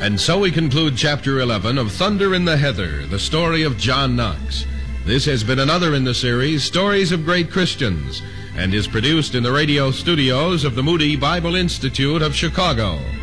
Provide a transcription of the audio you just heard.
And so we conclude Chapter 11 of Thunder in the Heather, the story of John Knox. This has been another in the series, Stories of Great Christians, and is produced in the radio studios of the Moody Bible Institute of Chicago.